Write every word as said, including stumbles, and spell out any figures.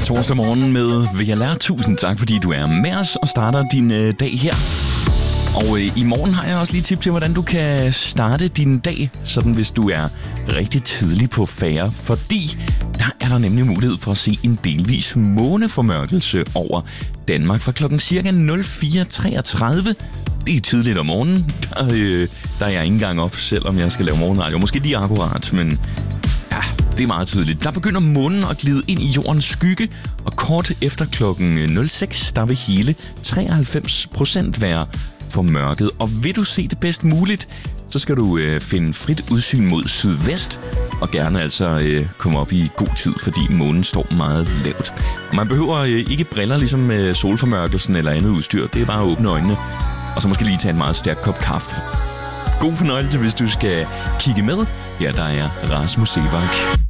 torsdag morgen med V L R. Tusind tak, fordi du er med os og starter din øh, dag her. Og øh, i morgen har jeg også lige et tip til, hvordan du kan starte din dag, sådan hvis du er rigtig tidlig på færre, fordi der er der nemlig mulighed for at se en delvis måneformørkelse over Danmark fra klokken cirka nul fire treogtredive. Det er tidligt om morgenen, der, øh, der er jeg ikke engang op, selvom jeg skal lave morgenradio. Måske lige akkurat, men ja, det er meget tidligt. Der begynder månen at glide ind i jordens skygge, og kort efter klokken nul seks, der vil hele treoghalvfems procent være formørket. Og vil du se det bedst muligt, så skal du øh, finde frit udsyn mod sydvest, og gerne altså øh, komme op i god tid, fordi månen står meget lavt. Og man behøver øh, ikke briller ligesom med solformørkelsen eller andet udstyr. Det er bare at åbne øjnene, og så måske lige tage en meget stærk kop kaffe. God fornøjelse, hvis du skal kigge med. Her der er Rasmus Sebak.